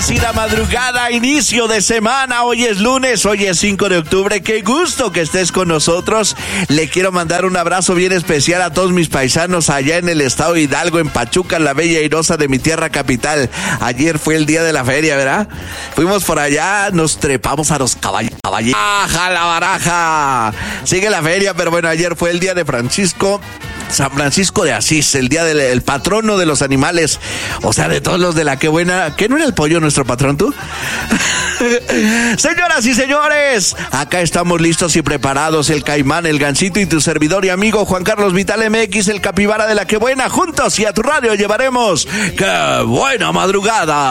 bendecida madrugada, inicio de semana. Hoy es lunes, hoy es 5 de octubre. Qué gusto que estés con nosotros. Le quiero mandar un abrazo bien especial a todos mis paisanos allá en el estado de Hidalgo, en Pachuca, la bella airosa de mi tierra capital. Ayer fue el día de la feria, ¿verdad? Fuimos por allá, nos trepamos a los caballeros. ¡Baja la baraja! Sigue la feria, pero bueno, ayer fue el día de San Francisco de Asís, el día del patrono de los animales, o sea, de todos los de la que buena. ¿Qué no era el pollo nuestro patrón, tú? Señoras y señores, acá estamos listos y preparados, el Caimán, el Gansito y tu servidor y amigo Juan Carlos Vital MX, el capibara de la que buena. Juntos y a tu radio llevaremos ¡qué buena madrugada!